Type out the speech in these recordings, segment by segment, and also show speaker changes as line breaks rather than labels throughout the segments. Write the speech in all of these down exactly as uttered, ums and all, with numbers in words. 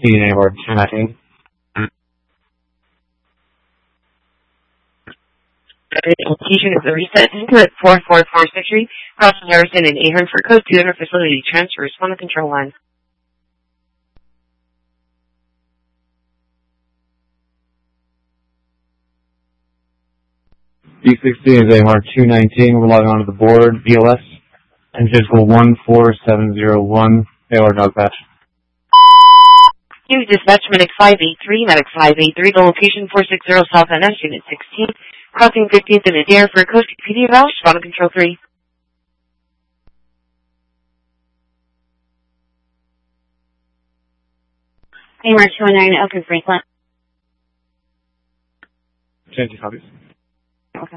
sixteen, Airborne two nineteen.
Location is the reset into at four four four six three, crossing Harrison and Ahern for code two hundred facility transfer. Respond to control line.
B sixteen is Airborne two nineteen. We're logging onto the board, V L S, and physical one four seven zero one, Airborne dog patch.
Use dispatch medic five eight three, medic five eight three, the location four six zero South N S, unit sixteen, crossing fifteenth and Adair for Coast P D eval, respond to control three.
Airborne two one nine, Elkins Franklin.
Change copies.
Okay.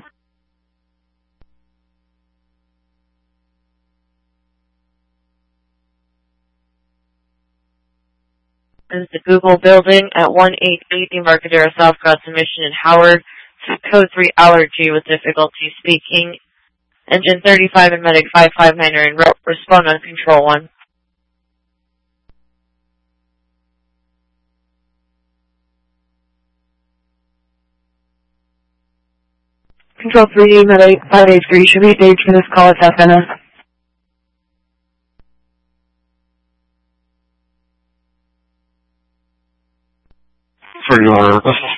This is the Google building at one eight eight Embarcadero South, got submission in Howard, code three allergy with difficulty speaking. Engine thirty-five and medic five five nine are in route, respond on control one.
Control three, medic five eight three, should we engage for this call at South N S?
For your request.